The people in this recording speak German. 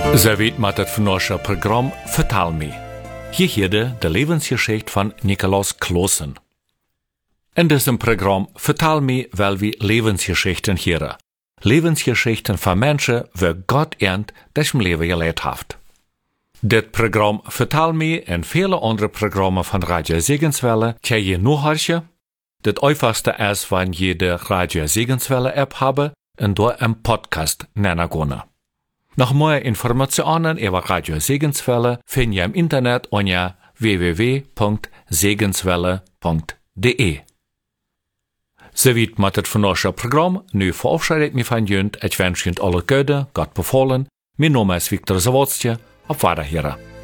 Ze weet met het vandaagse programma Vertaal me. Hier hoorde de levensgeschichte van Nikolaus Klossen. In diesem Programm Vertaal me wel we levensgeschichten horen. Levensgeschichten van mensen waar Gott ernt das im Leben geleid heeft. Dit Programm Vertaal me en vele andere programmen van Radio Segenswelle kan je nu horen. Het einfachste is wanneer je de Radio Segenswelle app hebben en door een podcast nennen kunnen. Noch mehr Informationen über Radio Segenswelle finden ihr im Internet unter www.segenswelle.de. Soweit mit het vandaagse Programm. Nu verabschiede ik me van jullie. Ik wens jullie alle goede, Gott bevolen. Mijn naam is Victor Zawodstje. Op Wiederhören.